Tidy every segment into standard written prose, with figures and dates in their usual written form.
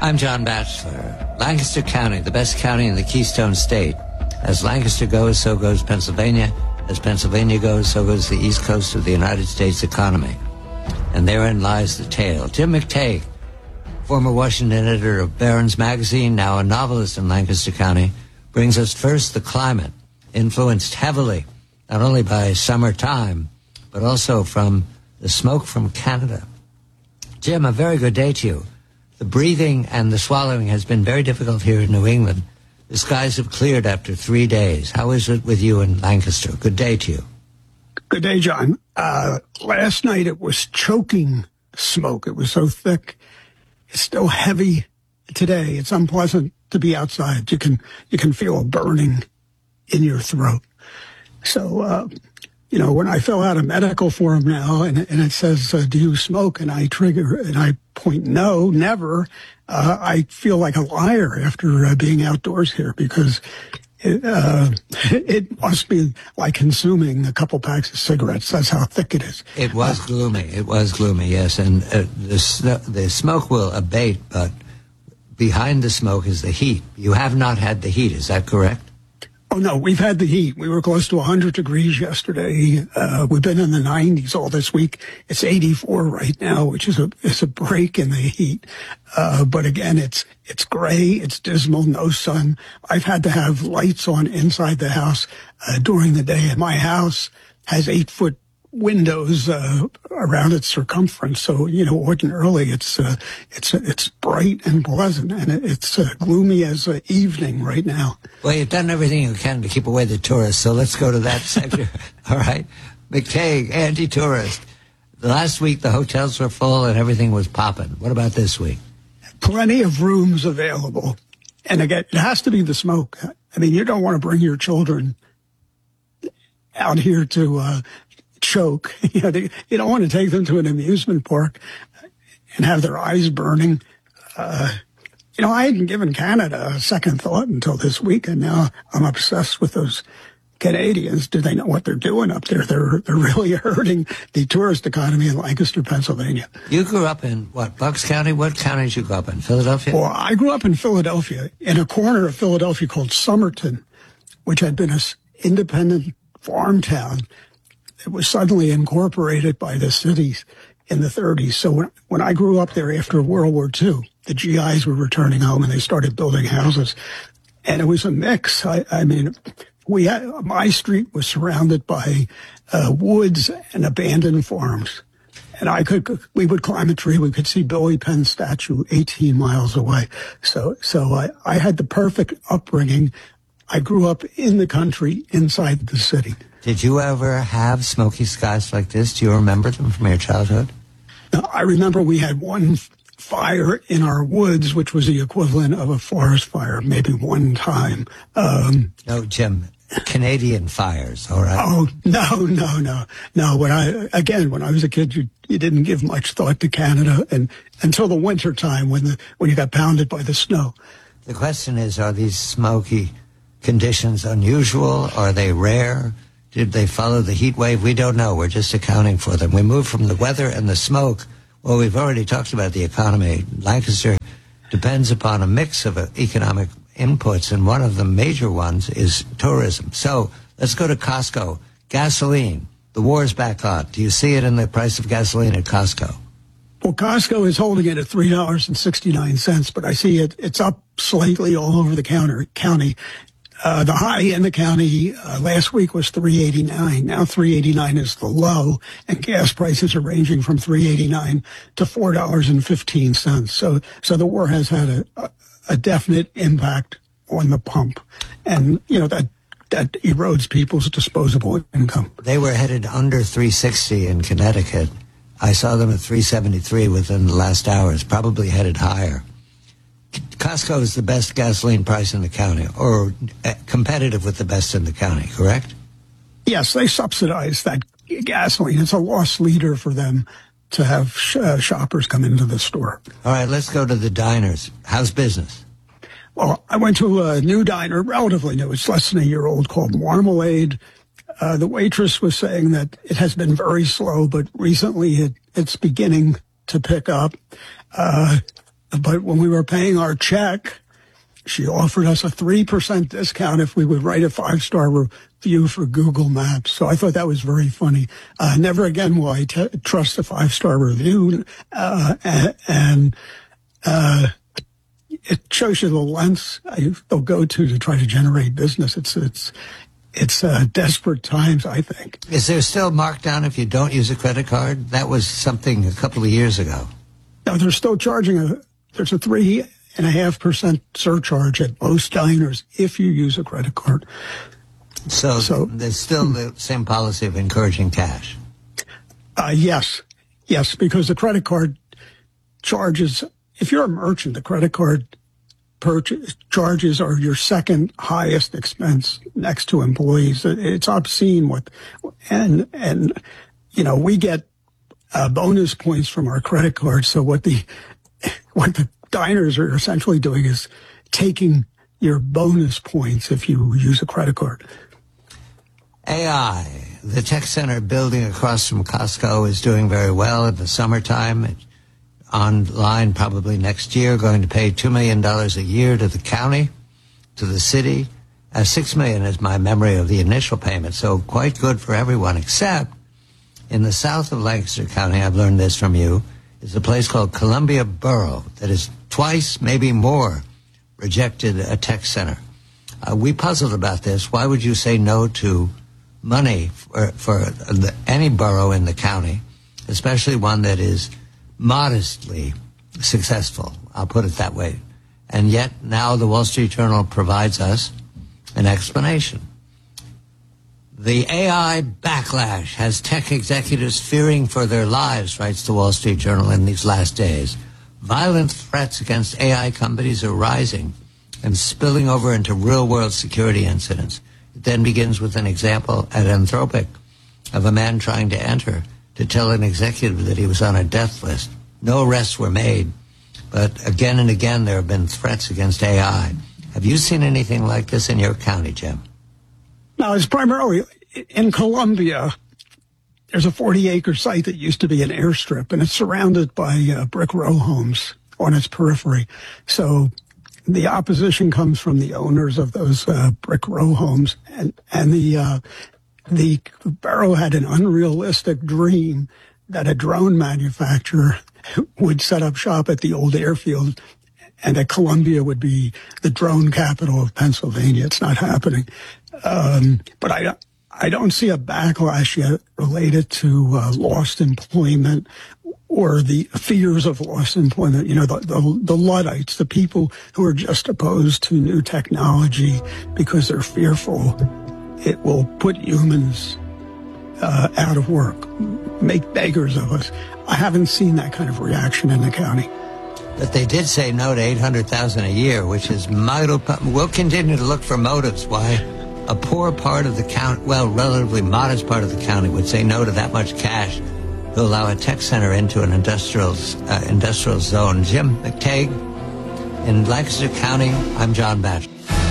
I'm John Batchelor. Lancaster County, the best county in the Keystone State. As Lancaster goes, so goes Pennsylvania. As Pennsylvania goes, so goes the East Coast of the United States economy. And therein lies the tale. Jim McTague, former Washington editor of Barron's Magazine, now a novelist in Lancaster County, brings us first the climate, influenced heavily not only by summertime, but also from the smoke from Canada. Jim, a very good day to you. The breathing and the swallowing has been very difficult here in New England. The skies have cleared after 3 days. How is it with you in Lancaster? Good day to you. Good day, John. Last night it was choking smoke. It was so thick. It's still heavy today. It's unpleasant to be outside. You can feel a burning in your throat. So, when I fill out a medical form now and it says, do you smoke? And I point no, never. I feel like a liar after being outdoors here because it must be like consuming a couple packs of cigarettes. That's how thick it is. It was gloomy. It was gloomy, yes. And the smoke will abate, but behind the smoke is the heat. You have not had the heat, is that correct? Oh, no, we've had the heat. We were close to 100 degrees yesterday. We've been in the 90s all this week. It's 84 right now, which is a break in the heat. But again, it's gray, it's dismal, no sun. I've had to have lights on inside the house during the day. And my house has 8-foot windows around its circumference. So, ordinarily it's bright and pleasant, and it's gloomy as evening right now. Well, you've done everything you can to keep away the tourists, so let's go to that sector. All right. McTague, anti-tourist. Last week the hotels were full and everything was popping. What about this week? Plenty of rooms available. And again, it has to be the smoke. I mean, you don't want to bring your children out here to choke. You don't want to take them to an amusement park and have their eyes burning. I hadn't given Canada a second thought until this week, and now I'm obsessed with those Canadians. Do they know what they're doing up there? They're really hurting the tourist economy in Lancaster, Pennsylvania. You grew up in, Bucks County? What county did you grow up in? Philadelphia? Well, I grew up in Philadelphia, in a corner of Philadelphia called Somerton, which had been an independent farm town. It was suddenly incorporated by the cities in the 30s. So when I grew up there after World War II, the GIs were returning home and they started building houses. And it was a mix. My street was surrounded by woods and abandoned farms. And we would climb a tree. We could see Billy Penn's statue 18 miles away. So I had the perfect upbringing. I grew up in the country, inside the city. Did you ever have smoky skies like this? Do you remember them from your childhood? I remember we had one fire in our woods, which was the equivalent of a forest fire, maybe one time. No, Jim, Canadian fires, all right? Oh, no. When I was a kid, you didn't give much thought to Canada and until the winter time when you got pounded by the snow. The question is, are these smoky conditions unusual? Are they rare? Did they follow the heat wave? We don't know. We're just accounting for them. We move from the weather and the smoke. Well, we've already talked about the economy. Lancaster depends upon a mix of economic inputs, and one of the major ones is tourism. So let's go to Costco. Gasoline. The war's back on. Do you see it in the price of gasoline at Costco? Well, Costco is holding it at $3.69, but I see it's up slightly all over the county. The high in the county last week was $3.89. Now $3.89 is the low, and gas prices are ranging from $3.89 to $4.15. So the war has had a definite impact on the pump, and that erodes people's disposable income. They were headed under $3.60 in Connecticut. I saw them at $3.73 within the last hours, probably headed higher. Costco is the best gasoline price in the county, or competitive with the best in the county, correct? Yes, they subsidize that gasoline. It's a loss leader for them to have shoppers come into the store. All right, let's go to the diners. How's business? Well, I went to a new diner, relatively new. It's less than a year old, called Marmalade. The waitress was saying that it has been very slow, but recently it's beginning to pick up. But when we were paying our check, she offered us a 3% discount if we would write a 5-star review for Google Maps. So I thought that was very funny. Never again will I trust a 5-star review. It shows you the lengths they'll go to try to generate business. It's desperate times, I think. Is there still markdown if you don't use a credit card? That was something a couple of years ago. No, they're still charging there's a 3.5% surcharge at most diners if you use a credit card. So there's still the same policy of encouraging cash. Yes, because the credit card charges, if you're a merchant, the credit card purchase charges are your second highest expense next to employees. It's obscene and we get bonus points from our credit cards. So what the diners are essentially doing is taking your bonus points if you use a credit card. AI, the tech center building across from Costco is doing very well in the summertime. It's online probably next year, going to pay $2 million a year to the county, to the city. $6 million is my memory of the initial payment, so quite good for everyone, except in the south of Lancaster County, I've learned this from you, is a place called Columbia Borough that is twice, maybe more, rejected a tech center. We puzzled about this. Why would you say no to money for any borough in the county, especially one that is modestly successful? I'll put it that way. And yet now the Wall Street Journal provides us an explanation. The AI backlash has tech executives fearing for their lives, writes the Wall Street Journal in these last days. Violent threats against AI companies are rising and spilling over into real-world security incidents. It then begins with an example at Anthropic of a man trying to enter to tell an executive that he was on a death list. No arrests were made, but again and again there have been threats against AI. Have you seen anything like this in your county, Jim? No, it's primarily in Columbia. There's a 40-acre site that used to be an airstrip, and it's surrounded by brick row homes on its periphery. So the opposition comes from the owners of those brick row homes, and the borough had an unrealistic dream that a drone manufacturer would set up shop at the old airfield and that Columbia would be the drone capital of Pennsylvania. It's not happening. But I don't see a backlash yet related to lost employment or the fears of lost employment. You know, the Luddites, the people who are just opposed to new technology because they're fearful it will put humans out of work, make beggars of us. I haven't seen that kind of reaction in the county. But they did say no to $800,000 a year, which is we'll continue to look for motives why a poor part of the county, well, relatively modest part of the county, would say no to that much cash to allow a tech center into an industrial zone. Jim McTague in Lancaster County. I'm John Batchelor.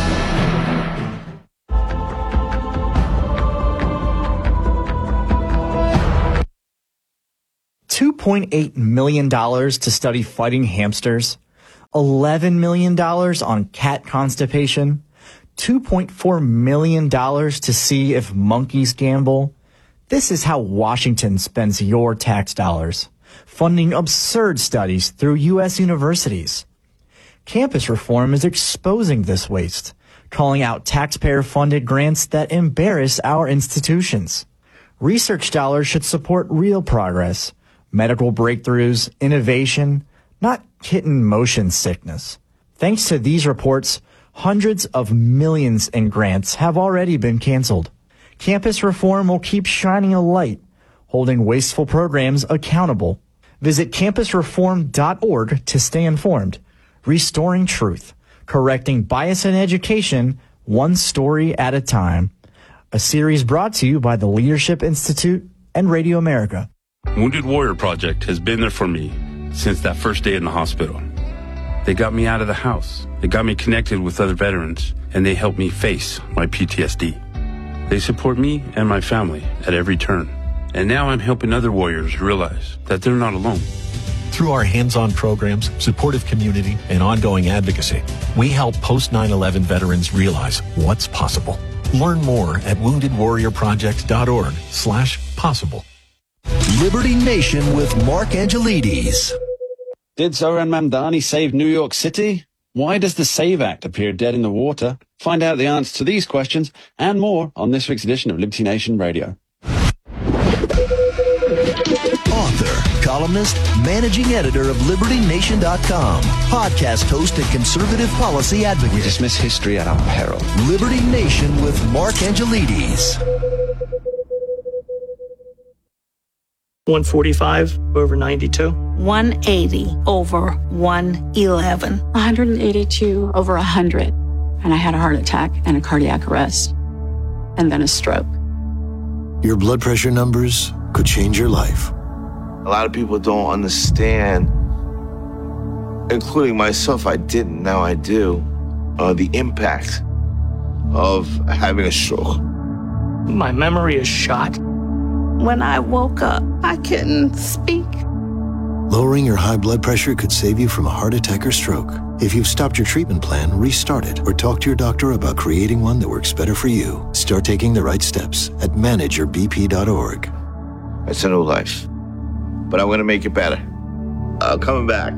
$2.8 million to study fighting hamsters, $11 million on cat constipation, $2.4 million to see if monkeys gamble. This is how Washington spends your tax dollars, funding absurd studies through U.S. universities. Campus reform is exposing this waste, calling out taxpayer-funded grants that embarrass our institutions. Research dollars should support real progress, medical breakthroughs, innovation, not kitten motion sickness. Thanks to these reports, hundreds of millions in grants have already been canceled. Campus reform will keep shining a light, holding wasteful programs accountable. Visit campusreform.org to stay informed. Restoring truth, correcting bias in education, one story at a time. A series brought to you by the Leadership Institute and Radio America. Wounded Warrior Project has been there for me since that first day in the hospital. They got me out of the house. They got me connected with other veterans, and they helped me face my PTSD. They support me and my family at every turn. And now I'm helping other warriors realize that they're not alone. Through our hands-on programs, supportive community, and ongoing advocacy, we help post-9/11 veterans realize what's possible. Learn more at woundedwarriorproject.org/possible. Liberty Nation with Mark Angelides. Did Zohran Mamdani save New York City? Why does the SAVE Act appear dead in the water? Find out the answer to these questions and more on this week's edition of Liberty Nation Radio. Author, columnist, managing editor of LibertyNation.com, podcast host and conservative policy advocate. We dismiss history at our peril. Liberty Nation with Mark Angelides. 145 over 92. 180 over 111. 182 over 100. And I had a heart attack and a cardiac arrest. And then a stroke. Your blood pressure numbers could change your life. A lot of people don't understand, including myself, I didn't, now I do, the impact of having a stroke. My memory is shot. When I woke up, I couldn't speak. Lowering your high blood pressure could save you from a heart attack or stroke. If you've stopped your treatment plan, restart it or talk to your doctor about creating one that works better for you. Start taking the right steps at manageyourbp.org. It's a new life, but I'm going to make it better. Coming back.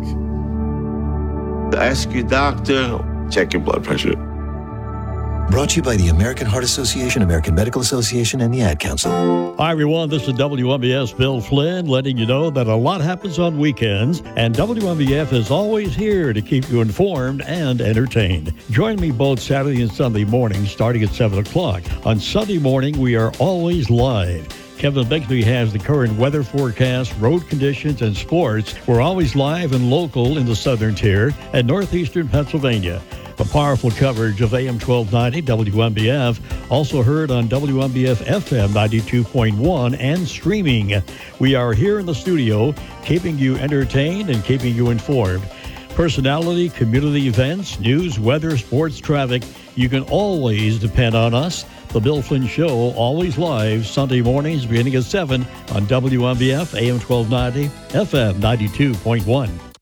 Ask your doctor, check your blood pressure. Brought to you by the American Heart Association, American Medical Association, and the Ad Council. Hi, everyone. This is WMBS Bill Flynn letting you know that a lot happens on weekends, and WMBF is always here to keep you informed and entertained. Join me both Saturday and Sunday mornings starting at 7 o'clock. On Sunday morning, we are always live. Kevin Bixby has the current weather forecast, road conditions, and sports. We're always live and local in the southern tier and northeastern Pennsylvania. The powerful coverage of AM 1290 WMBF, also heard on WMBF FM 92.1 and streaming. We are here in the studio, keeping you entertained and keeping you informed. Personality, community events, news, weather, sports, traffic. You can always depend on us. The Bill Flynn Show, always live, Sunday mornings beginning at 7 on WMBF, AM 1290, FM 92.1.